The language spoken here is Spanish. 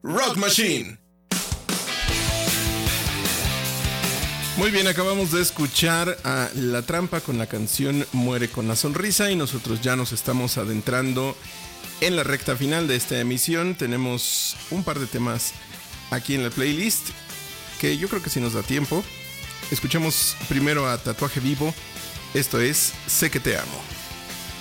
Rock Machine. Muy bien, acabamos de escuchar a La Trampa con la canción Muere con la Sonrisa y nosotros ya nos estamos adentrando en la recta final de esta emisión. Tenemos un par de temas aquí en la playlist que yo creo que si nos da tiempo. Escuchemos primero a Tatuaje Vivo. Esto es Sé que te amo.